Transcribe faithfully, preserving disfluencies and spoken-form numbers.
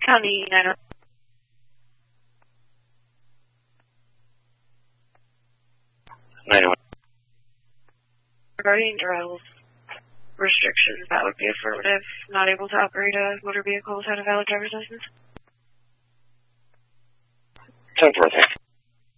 County nine oh. nine oh one. Regarding Darrell's restrictions, that would be affirmative. Not able to operate a motor vehicle without a valid driver's license. ten four, thanks.